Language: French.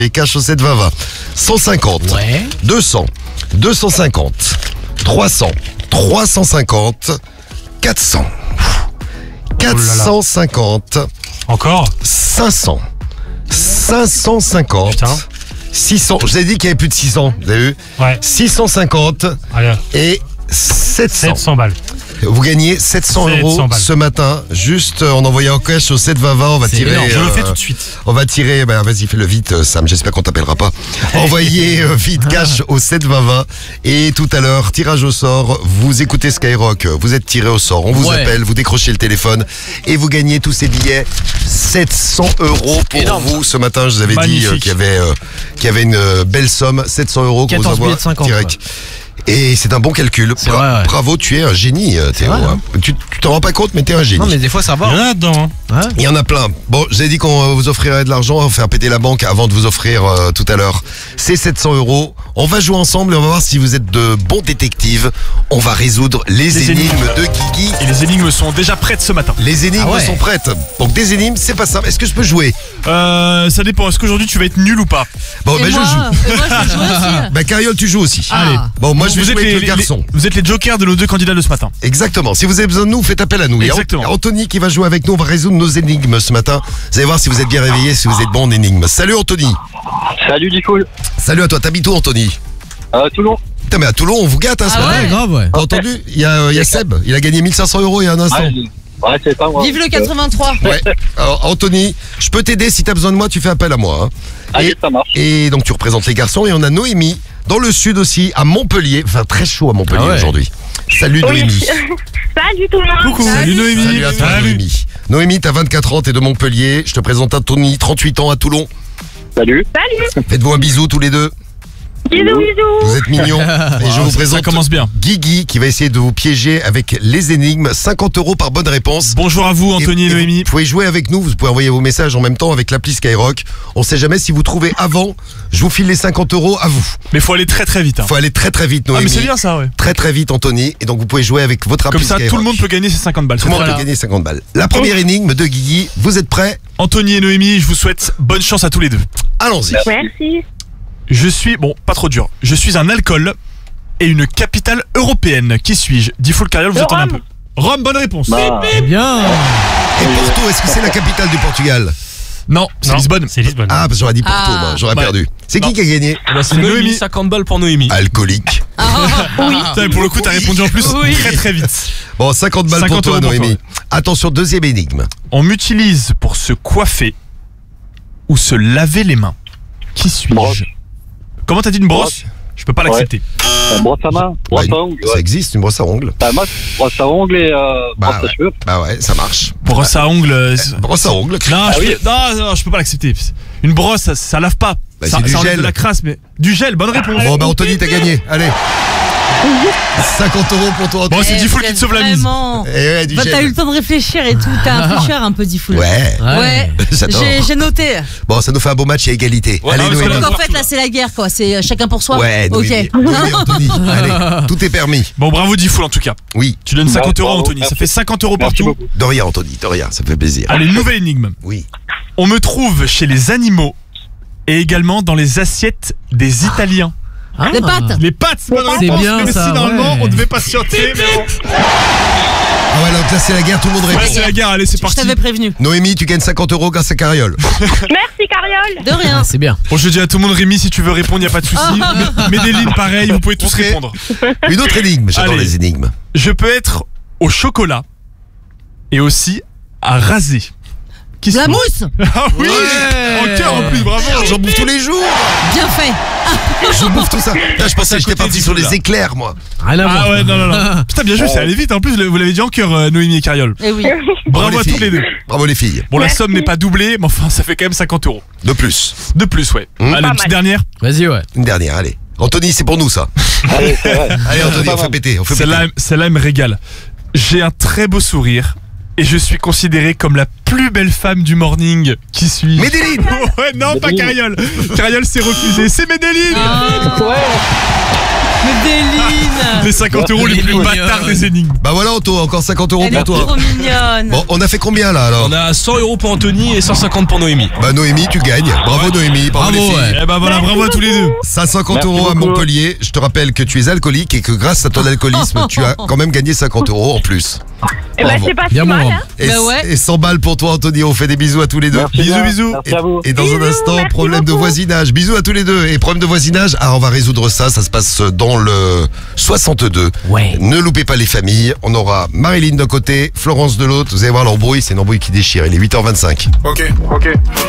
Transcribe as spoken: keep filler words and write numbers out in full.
Les cas chaussettes Vava. cent cinquante, Ouais. deux cents, deux cent cinquante, trois cents, trois cent cinquante, quatre cents, quatre cent cinquante, Encore cinq cents, cinq cent cinquante, Putain. six cents. Je vous ai dit qu'il y avait plus de six cents, vous avez vu? Ouais. six cent cinquante Allez, et sept cents. sept cents balles. Vous gagnez sept cents euros sept cents balles. ce matin, juste en envoyant cash au sept Vava. On va C'est tirer. énorme, je le euh, fais tout de suite. On va tirer. Ben, vas-y, fais-le vite, euh, Sam. J'espère qu'on t'appellera pas. Envoyez euh, vite cash au sept Vava. Et tout à l'heure, tirage au sort. Vous écoutez Skyrock. Vous êtes tiré au sort. On vous Ouais. appelle. Vous décrochez le téléphone et vous gagnez tous ces billets. sept cents euros pour Énorme. vous. Ce matin, je vous avais dit Magnifique. euh, qu'il y avait, euh, qu'il y avait une euh, belle somme. sept cents euros qu'on vous quatorze envoie billets de cinquante, direct. Et c'est un bon calcul. C'est vrai, ouais. Bravo, tu es un génie, euh, Théo. vrai, hein. Tu tu t'en rends pas compte, mais t'es un génie. Non mais des fois ça Il y en va. a dedans. Hein. Il y en a plein. Bon, j'ai dit qu'on euh, vous offrirait de l'argent, on va faire péter la banque avant de vous offrir euh, tout à l'heure ces sept cents euros. On va jouer ensemble et on va voir si vous êtes de bons détectives. On va résoudre les, Les énigmes, énigmes. de Guigui. Et les énigmes sont déjà prêtes ce matin. Les énigmes Ah ouais. sont prêtes. Donc des énigmes, c'est pas simple. Est-ce que je peux jouer? Euh, ça dépend. Est-ce qu'aujourd'hui tu vas être nul ou pas? Bon, Et ben moi, je joue. et moi, je joue aussi. Bah Cariole, tu joues aussi. Ah. Allez. Bon, moi je vais Vous êtes jouer les- avec le les- garçon. Vous êtes les jokers de nos deux candidats de ce matin. Exactement. Si vous avez besoin de nous, faites appel à nous. Il y a Exactement. Anthony qui va jouer avec nous. On va résoudre nos énigmes ce matin. Vous allez voir si vous êtes bien réveillés, si vous êtes bon en énigmes. Salut Anthony. Salut Difool, Salut à toi. T'habites où Anthony? euh, Toulon. Putain, mais à Toulon, on vous gâte hein, ce Ah matin. ouais. grave ouais. T'as entendu? Il y a, euh, il y a Seb. Il a gagné mille cinq cents euros il y a un instant. Ouais, je- ouais, c'est pas moi. Vive le quatre-vingt-trois. Ouais. Alors Anthony, je peux t'aider si t'as besoin de moi. Tu fais appel à moi. hein. Allez, Et, ça marche. et donc tu représentes les garçons et on a Noémie dans le sud aussi, à Montpellier. Enfin très chaud à Montpellier Ah ouais. aujourd'hui. Salut Oui. Noémie. Salut tout le monde. Coucou. Salut Noémie. Salut à toi Noémie. Noémie, t'as vingt-quatre ans, t'es de Montpellier. Je te présente Anthony, trente-huit ans à Toulon. Salut. Salut. Faites-vous un bisou tous les deux. Bisous, bisous. Vous êtes mignons. Et je vous ça présente commence bien. Guigui qui va essayer de vous piéger avec les énigmes. cinquante euros par bonne réponse. Bonjour à vous, Anthony et, vous Noémie. pouvez jouer avec nous, vous pouvez envoyer vos messages en même temps avec l'appli Skyrock. On sait jamais si vous trouvez avant, je vous file les cinquante euros à vous. Mais faut aller très très vite. Hein. Faut aller très très vite Ah Noémie. mais c'est bien ça, ouais. Très très vite Anthony. Et donc vous pouvez jouer avec votre appli Comme ça, Skyrock. tout le monde peut gagner ses cinquante balles. Tout le monde Voilà. peut gagner cinquante balles. La première énigme de Guigui, vous êtes prêts? Anthony et Noémie, je vous souhaite bonne chance à tous les deux. Allons-y. Merci. Je suis, bon, pas trop dur. Je suis un alcool et une capitale européenne. Qui suis-je? Diffoul Cariol, vous Le attendez un Rhum. peu. Rome, bonne réponse. Bah, C'est bien. Et Porto, est-ce que c'est la capitale du Portugal? Non, c'est Non, Lisbonne. C'est Lisbonne. Ah, parce que j'aurais dit Porto, Ah. moi, j'aurais Bah, perdu. C'est qui non. qui a gagné? C'est Noémie. Noémie, cinquante balles pour Noémie. Alcoolique. Oui. Putain, mais pour le coup, t'as répondu en plus Oui. très très vite. Bon, cinquante balles pour cinquante toi euros pour Noémie. Attention, deuxième énigme. On m'utilise pour se coiffer ou se laver les mains. Qui Brosse. suis-je? Comment t'as dit une brosse? Je peux pas l'accepter. euh, brosse à main, brosse Ouais, à ongles. Ça Ouais. existe, une brosse à ongles. Bah, moi, brosse à ongles et euh, Bah brosse à ouais. cheveux. Bah ouais, ça marche. Brosse à ongles. euh, c'est- Brosse à ongles. Non, Ah je oui. peux, non, non, je peux pas l'accepter. Une brosse, ça, ça lave pas. Bah, ça c'est du ça enlève gel. de la crasse, mais du gel. Bonne réponse. Bon, bah Anthony, t'as gagné. Allez. cinquante euros pour toi, Bon, Anthony. c'est Eh, Diffoul vous qui te êtes sauve la mise. vraiment- Eh ouais, du Bah, gel. t'as eu le temps de réfléchir et tout. T'es un tricheur un peu, Diffoul. Ouais, Ouais. j'adore. J'ai j'ai noté. Bon, ça nous fait un beau match à égalité. Ouais, Allez, non, mais Noémie. c'est Donc en fait, là, c'est la guerre, quoi. C'est euh, chacun pour soi. Ouais, Ok. Noémie. Noémie, Anthony. Allez, tout est permis. Bon, bravo Diffoul en tout cas. Oui, Tu donnes cinquante euros, bravo, Anthony. Ça merci. fait cinquante euros Merci partout. beaucoup. de rien, Anthony, de rien, ça fait plaisir. Allez, nouvelle énigme. Oui. On me trouve chez les animaux et également dans les assiettes des Italiens. Les pâtes. Les pâtes, c'est bonne C'est réponse. bien, mais ça, si normalement ouais. on devait patienter, mais bon. Ah ouais, donc là, c'est la guerre, tout le monde Ouais, répond. c'est la guerre, allez, c'est Je parti. t'avais prévenu. Noémie, tu gagnes cinquante euros grâce à Cariole. Merci Cariole. De rien. Ah, c'est bien. Bon, je dis à tout le monde, Rémi, si tu veux répondre, y a pas de souci. Mais des lignes pareil, vous pouvez tous Ok. répondre. Une autre énigme, j'adore Allez. les énigmes. Je peux être au chocolat et aussi à raser. Qui De la sont- mousse. Ah oui, Ouais. en cœur en plus, bravo. Merde, j'en bouffe tous les jours. Bien fait. Je bouffe tout ça. Là, je pensais que j'étais côté parti du sur coup, les là. éclairs, moi. Rien à voir. Ah ouais, non, non, non. Putain, bien joué, c'est allé vite. En plus, vous l'avez dit en cœur, euh, Noémie et Cariole. Eh oui. Bravo à les tous les filles. deux. Bravo les filles. Bon, la somme n'est pas doublée, mais enfin, ça fait quand même cinquante euros. De plus. De plus, ouais. Mmh. Allez, Pas une petite mal. dernière. Vas-y, ouais. Une dernière, allez. Anthony, c'est pour nous ça. Allez, c'est vrai. Allez Anthony, Pas on fait mal. péter, on fait Celle-là, péter. celle-là elle me régale. J'ai un très beau sourire et je suis considérée comme la plus belle femme du morning. Qui suis-je? Médéline. Ouais, non, pas Médéline. Cariole. Cariole s'est refusé. C'est Médéline. Ah. Ouais. Mais Déline. Les cinquante euros les plus bâtards des énigmes. Bah voilà Anto, encore cinquante euros Elle est pour toi. trop mignonne. Bon, on a fait combien là alors? On a cent euros pour Anthony et cent cinquante pour Noémie. Bah Noémie, tu gagnes. Bravo Noémie, bravo, Bravo, les filles. ouais. Eh bah voilà, bravo à tous les deux. cinq cent cinquante Merci euros à beaucoup. Montpellier. Je te rappelle que tu es alcoolique et que grâce à ton alcoolisme, tu as quand même gagné cinquante euros en plus. Eh ben, Bravo. c'est pas si Bien mal, bon. hein. Et, Bah ouais. et cent balles pour toi Anthony, on fait des bisous à tous les deux. Merci Bisous, bien. bisous. Merci à vous. Et dans un Bisous, instant, merci problème de beaucoup. voisinage. Bisous à tous les deux. Et problème de voisinage, ah, on va résoudre ça. Ça se passe dans le soixante-deux. Ouais. Ne loupez pas les familles. On aura Marilyn d'un côté, Florence de l'autre. Vous allez voir l'embrouille, c'est une embrouille qui déchire. Il est huit heures vingt-cinq. Ok, ok.